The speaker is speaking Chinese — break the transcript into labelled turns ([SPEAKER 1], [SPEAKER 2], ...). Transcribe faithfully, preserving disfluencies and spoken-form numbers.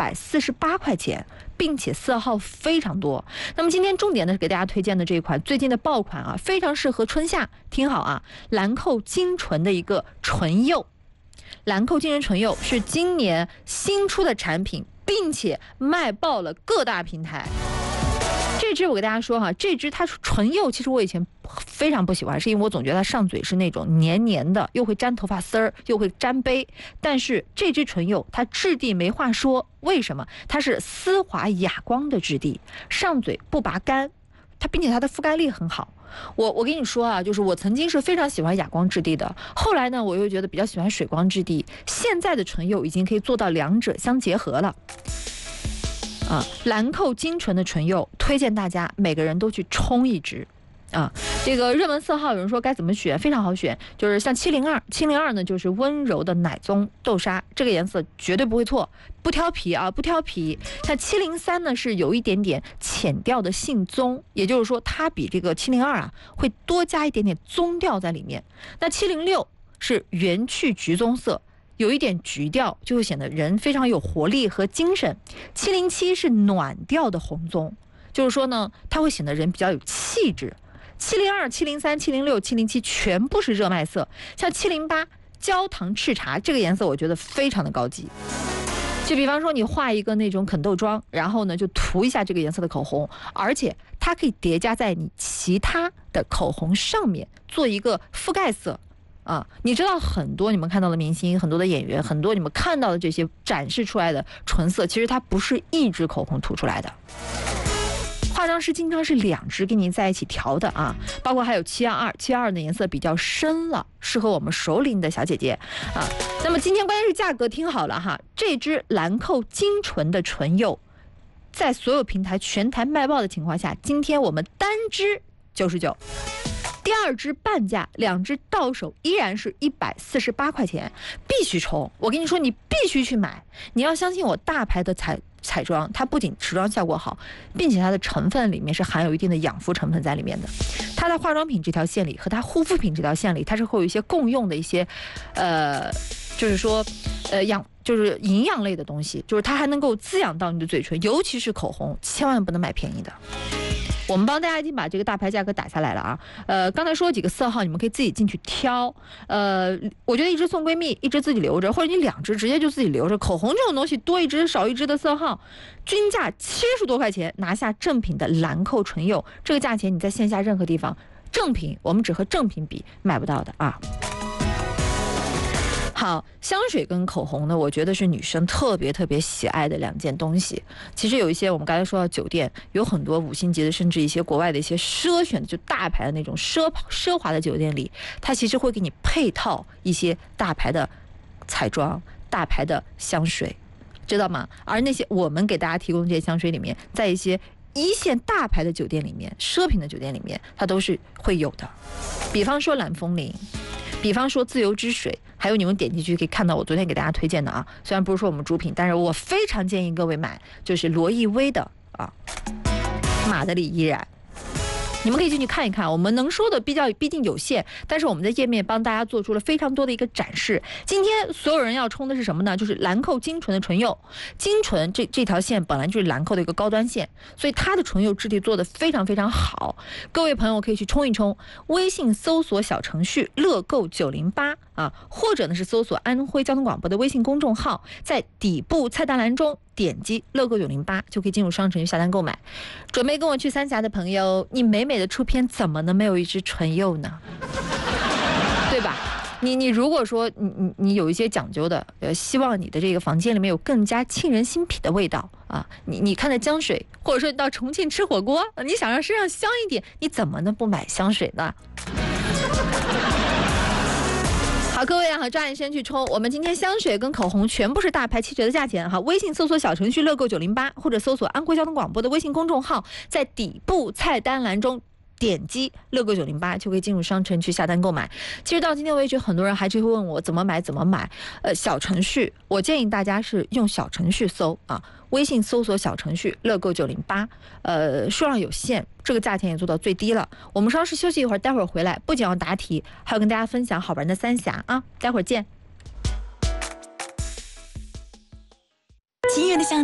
[SPEAKER 1] 百四十八块钱，并且色号非常多。那么今天重点的是给大家推荐的这一款最近的爆款啊，非常适合春夏。听好啊，兰蔻精纯的一个唇釉，兰蔻精纯唇釉是今年新出的产品，并且卖爆了各大平台。这支我给大家说哈，这支它唇釉，其实我以前非常不喜欢，是因为我总觉得它上嘴是那种黏黏的，又会粘头发丝儿，又会粘杯。但是这支唇釉它质地没话说，为什么？它是丝滑哑光的质地，上嘴不拔干，它并且它的覆盖力很好。我我跟你说啊，就是我曾经是非常喜欢哑光质地的，后来呢，我又觉得比较喜欢水光质地。现在的唇釉已经可以做到两者相结合了。啊，兰蔻精纯的唇釉，推荐大家每个人都去冲一支。啊，这个热门色号有人说该怎么选，非常好选，就是像七零二，七零二呢就是温柔的奶棕豆沙，这个颜色绝对不会错，不挑皮啊，不挑皮。像七零三呢是有一点点浅调的杏棕，也就是说它比这个七零二啊会多加一点点棕调在里面。那七零六是原去橘棕色，有一点橘调，就会显得人非常有活力和精神。七零七是暖调的红棕，就是说呢，它会显得人比较有气质。七零二、七零三、七零六、七零七全部是热卖色，像七零八焦糖赤茶这个颜色，我觉得非常的高级。就比方说你画一个那种肯豆妆，然后呢就涂一下这个颜色的口红，而且它可以叠加在你其他的口红上面，做一个覆盖色。啊，你知道很多你们看到的明星，很多的演员，很多你们看到的这些展示出来的唇色，其实它不是一支口红涂出来的。化妆师经常是两支给你在一起调的啊，包括还有七二二，七二二的颜色比较深了，适合我们熟龄的小姐姐啊。那么今天关键是价格，听好了哈，这支兰蔻精纯的唇釉，在所有平台全台卖爆的情况下，今天我们单支九十九。第二支半价，两支到手依然是一百四十八块钱，必须冲！我跟你说，你必须去买。你要相信我，大牌的彩彩妆，它不仅持妆效果好，并且它的成分里面是含有一定的养肤成分在里面的。它的化妆品这条线里和它护肤品这条线里，它是会有一些共用的一些，呃，就是说，呃养。就是营养类的东西，就是它还能够滋养到你的嘴唇，尤其是口红，千万不能买便宜的。我们帮大家已经把这个大牌价格打下来了啊，呃，刚才说几个色号，你们可以自己进去挑，呃，我觉得一支送闺蜜，一支自己留着，或者你两支直接就自己留着。口红这种东西，多一支少一支的色号，均价七十多块钱拿下正品的兰蔻唇釉，这个价钱你在线下任何地方正品，我们只和正品比买不到的啊。好，香水跟口红呢，我觉得是女生特别特别喜爱的两件东西。其实有一些我们刚才说到酒店，有很多五星级的，甚至一些国外的一些奢选的，就大牌的那种奢奢华的酒店里，它其实会给你配套一些大牌的彩妆、大牌的香水，知道吗？而那些我们给大家提供的这些香水里面，在一些一线大牌的酒店里面、奢品的酒店里面，它都是会有的。比方说蓝风铃，比方说自由之水，还有你们点进去可以看到我昨天给大家推荐的啊，虽然不是说我们主品，但是我非常建议各位买，就是罗意威的啊，马德里依然。你们可以进去看一看，我们能说的比较毕竟有限，但是我们在页面帮大家做出了非常多的一个展示。今天所有人要冲的是什么呢？就是兰蔻精纯的唇釉，精纯这这条线本来就是兰蔻的一个高端线，所以它的唇釉质地做得非常非常好。各位朋友可以去冲一冲，微信搜索小程序乐购九零八啊，或者呢是搜索安徽交通广播的微信公众号，在底部菜单栏中点击乐购九零八就可以进入商城去下单购买。准备跟我去三峡的朋友，你美美的出片怎么能没有一支唇釉呢？对吧？你你如果说你你你有一些讲究的，呃，希望你的这个房间里面有更加沁人心脾的味道啊，你你看的江水，或者说你到重庆吃火锅，你想让身上香一点，你怎么能不买香水呢？好，各位啊，抓紧时间去冲！我们今天香水跟口红全部是大牌七折的价钱哈。微信搜索小程序乐购九零八，或者搜索安徽交通广播的微信公众号，在底部菜单栏中点击乐购九零八就可以进入商城去下单购买。其实到今天为止，很多人还是会问我怎么买怎么买。呃，小程序，我建议大家是用小程序搜啊，微信搜索小程序乐购九零八，呃，数量有限，这个价钱也做到最低了。我们稍事休息一会儿，待会儿回来不仅要答题，还要跟大家分享好玩的三峡啊，待会儿见。
[SPEAKER 2] 七月的夏